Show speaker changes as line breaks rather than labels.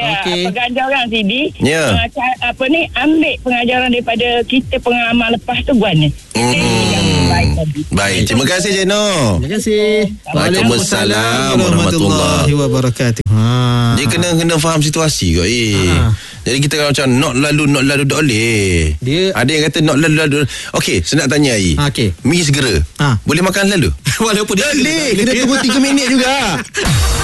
Okey.
Pengajar orang Sidi.
Ya.
Ambil pengajaran daripada kita pengalaman lepas tu buat ni. Yang baik tadi.
Baik, terima kasih Jeno.
Terima kasih.
Waalaikumsalam warahmatullahi
wabarakatuh.
Dia kena faham situasi kot. Jadi kita kalau macam not lalu tak boleh. Ada yang kata not lalu. Okey, saya nak tanya Ai.
Okey.
Mi segera. Boleh makan lalu?
Walaupun dia
boleh. Kena tunggu 3 minit juga.